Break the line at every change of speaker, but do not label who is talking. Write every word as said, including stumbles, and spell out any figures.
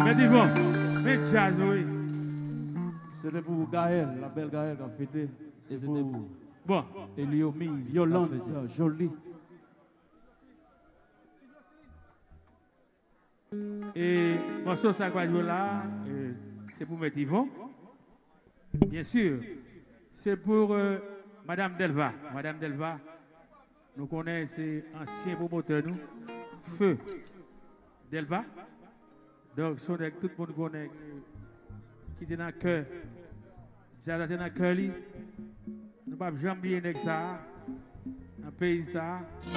Mais dis bon, mais jazz, oui.
C'était pour Gaël, la belle Gaël qui a fêté. C'était pour
Bon.
Elio Mise, Yolande, Jolie.
Et morceau ça quoi là, c'est pour mettre Yvon. Bien sûr, c'est pour euh, Madame Delva. Madame Delva, nous connaissons, c'est ancien promoteur, nous. Feu Delva. Donc, son avec tout le monde connaît qui est dans le cœur. J'ai dans le cœur, nous ne pouvons jamais oublier ça, un pays ça.